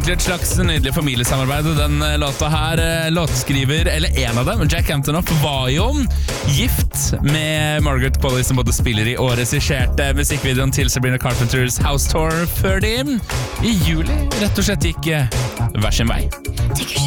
egentlig et slags nydelig familiesamarbeid. Den låta her, låtskriver, eller en av dem, Jack Antonoff, var jo gift med Margaret Qualley, som både spiller i og regisserte musikkvideoen til Sabrina Carpenters House Tour, før de i juli rett og slett gikk hver sin vei.